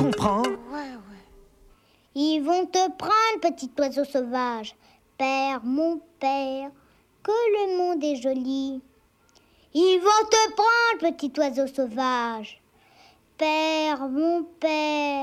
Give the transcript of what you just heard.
comprends? Ouais. Ils vont te prendre, petit oiseau sauvage. Père, mon père, que le monde est joli. Ils vont te prendre, petit oiseau sauvage. Père, mon père.